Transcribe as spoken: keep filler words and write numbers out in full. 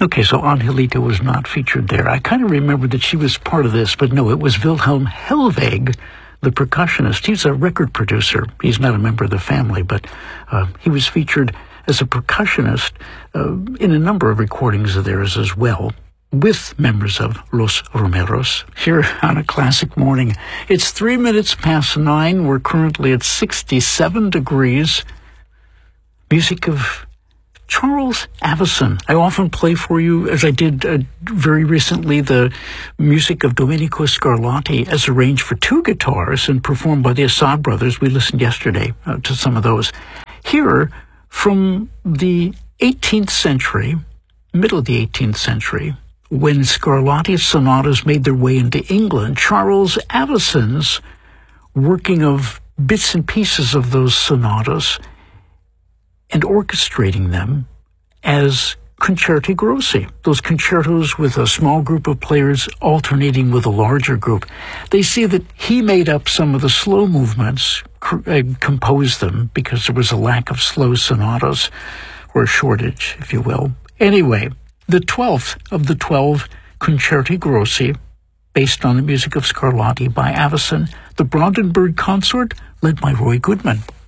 Okay, so Angelita was not featured there. I kind of remember that she was part of this, but no, it was Wilhelm Hellweg, the percussionist. He's a record producer. He's not a member of the family, but uh, he was featured as a percussionist uh, in a number of recordings of theirs as well, with members of Los Romeros. Here on A Classic Morning, it's three minutes past nine. We're currently at sixty-seven degrees. Music of Charles Avison. I often play for you, as I did uh, very recently, the music of Domenico Scarlatti as arranged for two guitars and performed by the Assad brothers. We listened yesterday uh, to some of those. Here, from the eighteenth century, middle of the eighteenth century, when Scarlatti's sonatas made their way into England, Charles Avison's working of bits and pieces of those sonatas and orchestrating them as concerti grossi, those concertos with a small group of players alternating with a larger group. They say that he made up some of the slow movements, uh, composed them, because there was a lack of slow sonatas, or a shortage, if you will. Anyway, the twelfth of the twelve concerti grossi, based on the music of Scarlatti by Avison, the Brandenburg Consort, led by Roy Goodman.